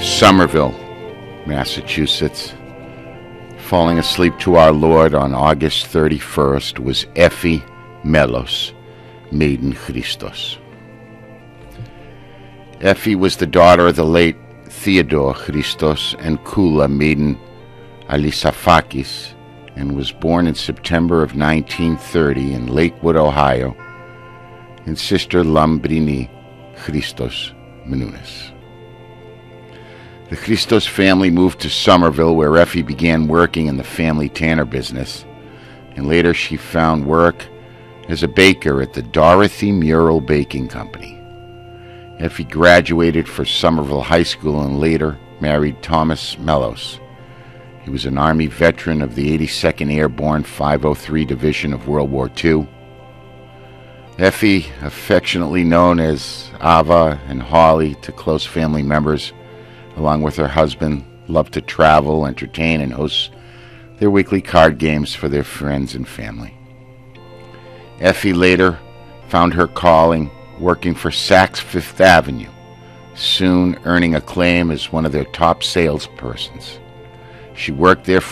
Somerville, Massachusetts. Falling asleep to our Lord on August 31st was Effie Melos, maiden Christos. Effie was the daughter of the late Theodore Christos and Kula, maiden Alisafakis, and was born in September of 1930 in Lakewood, Ohio, and sister Lambrini Christos Menounos. The Christos family moved to Somerville, where Effie began working in the family tanner business, and later she found work as a baker at the Dorothy Mural Baking Company. Effie graduated from Somerville High School and later married Thomas Melos. He was an Army veteran of the 82nd Airborne 503 Division of World War II. Effie, affectionately known as Ava and Holly to close family members, along with her husband, loved to travel, entertain, and host their weekly card games for their friends and family. Effie later found her calling working for Saks Fifth Avenue, soon earning acclaim as one of their top salespersons. She worked there